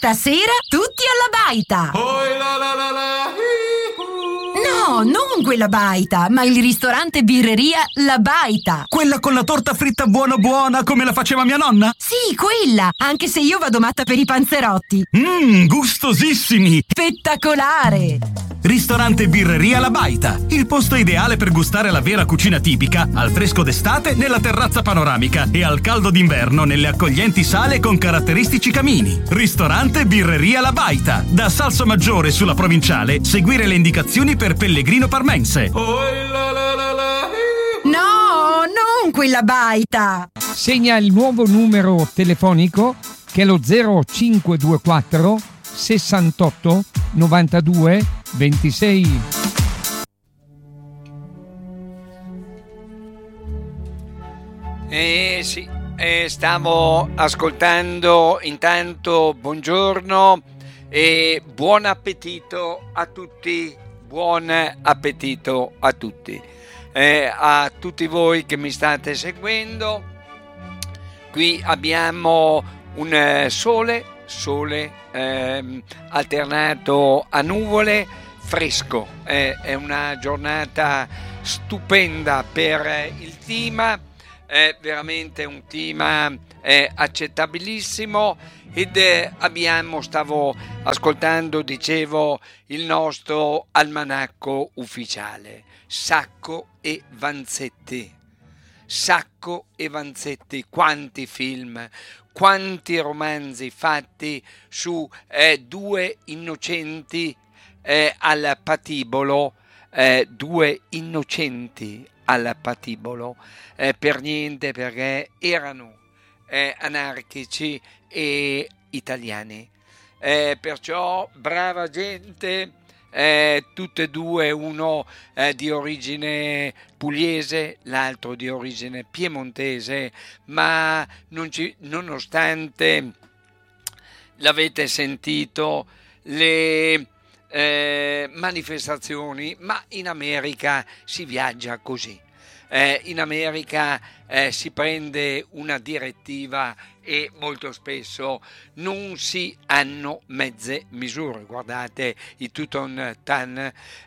Stasera tutti alla baita! No, non quella baita, ma il ristorante birreria La Baita. Quella con la torta fritta buona buona come la faceva mia nonna? Sì, quella, anche se io vado matta per i panzerotti. Gustosissimi! Spettacolare! Ristorante birreria La Baita, il posto ideale per gustare la vera cucina tipica, al fresco d'estate nella terrazza panoramica e al caldo d'inverno nelle accoglienti sale con caratteristici camini. Ristorante birreria La Baita, da Salsomaggiore sulla Provinciale, seguire le indicazioni per Pellegrino Parmense. No, non quella baita! Segna il nuovo numero telefonico che è lo 0524 68 92 26. Sì, stavo ascoltando. Intanto buongiorno e buon appetito a tutti. Buon appetito a tutti. A tutti voi che mi state seguendo. Qui abbiamo un sole alternato a nuvole, fresco. È una giornata stupenda per il clima, è veramente un clima accettabilissimo ed stavo ascoltando, dicevo, il nostro almanacco ufficiale, Sacco e Vanzetti. Sacco e Vanzetti, quanti film, quanti romanzi fatti su due innocenti al patibolo, due innocenti al patibolo, per niente, perché erano anarchici e italiani. Perciò brava gente, tutte e due, uno di origine pugliese, l'altro di origine piemontese, ma nonostante l'avete sentito le manifestazioni, ma in America si viaggia così. In America si prende una direttiva e molto spesso non si hanno mezze misure. Guardate i Tuton Tan,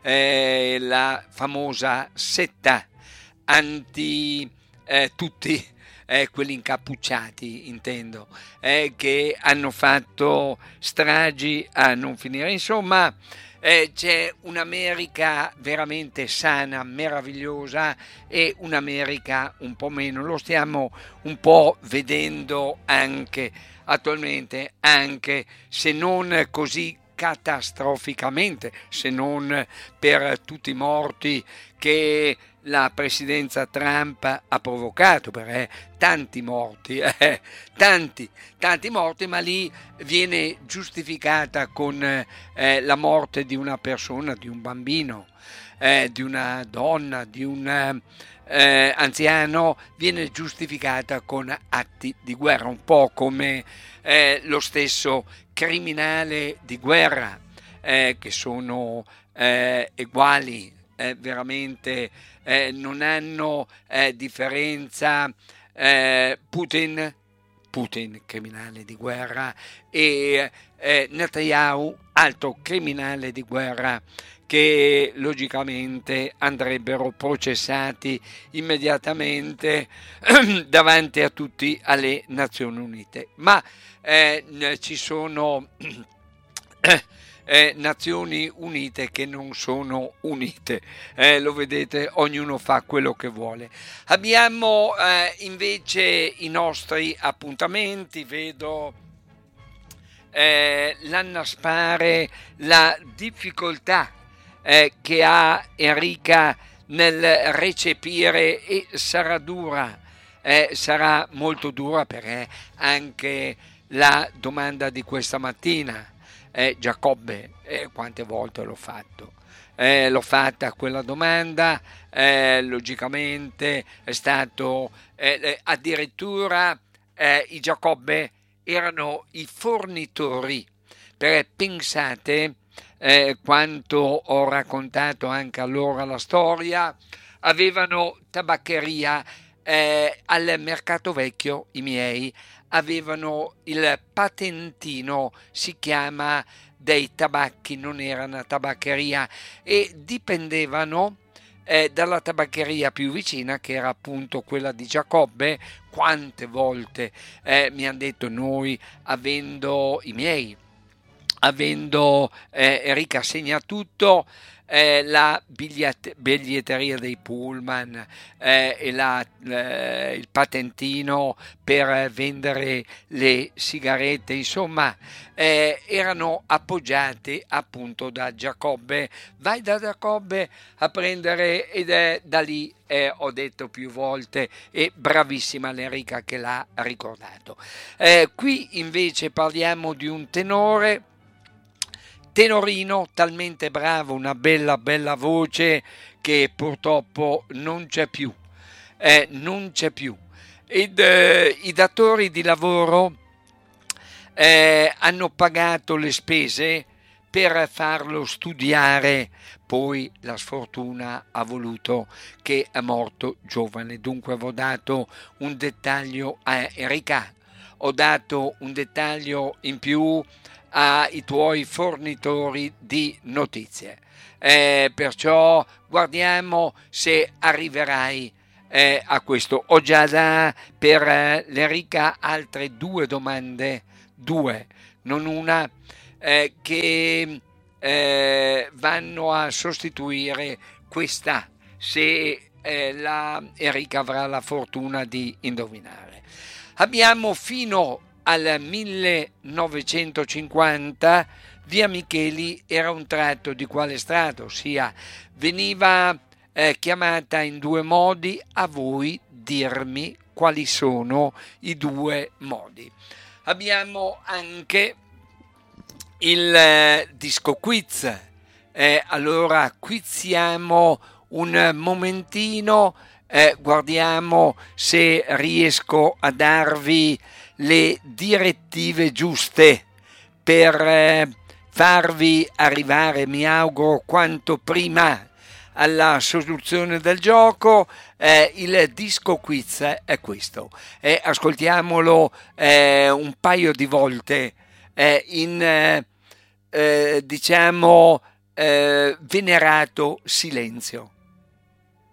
la famosa setta anti tutti quelli incappucciati, intendo, che hanno fatto stragi a non finire. Insomma, c'è un'America veramente sana, meravigliosa, e un'America un po' meno. Lo stiamo un po' vedendo anche attualmente, anche se non così catastroficamente, se non per tutti i morti che la presidenza Trump ha provocato, perché tanti morti, tanti morti, ma lì viene giustificata con la morte di una persona, di un bambino, di una donna, di un anziano, viene giustificata con atti di guerra, un po' come lo stesso criminale di guerra, che sono uguali, veramente non hanno differenza. Putin, criminale di guerra, e Netanyahu, altro criminale di guerra, che logicamente andrebbero processati immediatamente davanti a tutti alle Nazioni Unite. Ma ci sono Nazioni Unite che non sono unite, lo vedete, ognuno fa quello che vuole. Abbiamo invece i nostri appuntamenti, vedo l'annaspare, la difficoltà che ha Enrica nel recepire, e sarà dura, sarà molto dura, perché anche la domanda di questa mattina, Giacobbe, quante volte l'ho fatto? L'ho fatta quella domanda, logicamente è stato addirittura i Giacobbe erano i fornitori, perché pensate quanto ho raccontato anche allora la storia, avevano tabaccheria al Mercato Vecchio, i miei, avevano il patentino, si chiama, dei tabacchi, non era una tabaccheria, e dipendevano dalla tabaccheria più vicina, che era appunto quella di Giacobbe. Quante volte mi hanno detto, noi avendo i miei, avendo Enrica segna tutto, la biglietteria dei pullman e il patentino per vendere le sigarette, insomma, erano appoggiati appunto da Giacobbe. Vai da Giacobbe a prendere, ed è da lì, ho detto più volte, e bravissima l'Enrica che l'ha ricordato. Qui invece parliamo di un tenorino talmente bravo, una bella voce, che purtroppo non c'è più, ed i datori di lavoro hanno pagato le spese per farlo studiare, poi la sfortuna ha voluto che è morto giovane. Dunque avevo dato un dettaglio a Enrica, ho dato un dettaglio in più ai tuoi fornitori di notizie, perciò guardiamo se arriverai a questo. Ho già per l'Enrica altre 2 domande, 2, non una, che vanno a sostituire questa, se la Enrica avrà la fortuna di indovinare. Abbiamo fino al 1950 via Micheli era un tratto di quale strada, ossia veniva chiamata in 2 modi. A voi dirmi quali sono i 2 modi. Abbiamo anche il disco quiz, allora quiziamo un momentino, guardiamo se riesco a darvi le direttive giuste per farvi arrivare, mi auguro, quanto prima alla soluzione del gioco. Il disco quiz è questo, ascoltiamolo un paio di volte in diciamo venerato silenzio.